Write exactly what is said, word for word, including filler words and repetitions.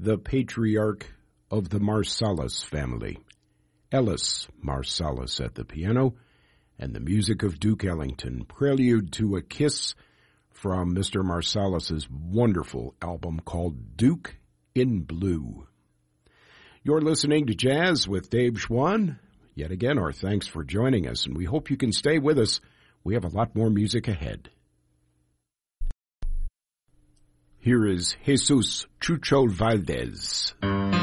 the patriarch of the Marsalis family, Ellis Marsalis at the piano, and the music of Duke Ellington, Prelude to a Kiss from Mister Marsalis's wonderful album called Duke in Blue. You're listening to Jazz with Dave Schwann. Yet again, our thanks for joining us, and we hope you can stay with us. We have a lot more music ahead. Here is Jesus Chucho Valdez.